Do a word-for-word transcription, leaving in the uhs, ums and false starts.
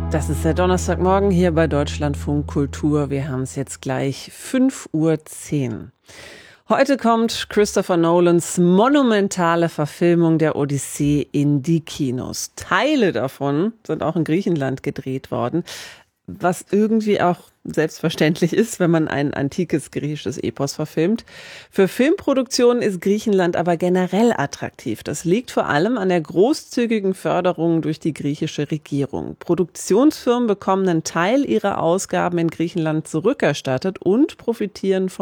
Das ist der Donnerstagmorgen hier bei Deutschlandfunk Kultur. Wir haben es jetzt gleich fünf Uhr zehn. Heute kommt Christopher Nolans monumentale Verfilmung der Odyssee in die Kinos. Teile davon sind auch in Griechenland gedreht worden, was irgendwie auch selbstverständlich ist, wenn man ein antikes griechisches Epos verfilmt. Für Filmproduktionen ist Griechenland aber generell attraktiv. Das liegt vor allem an der großzügigen Förderung durch die griechische Regierung. Produktionsfirmen bekommen einen Teil ihrer Ausgaben in Griechenland zurückerstattet und profitieren von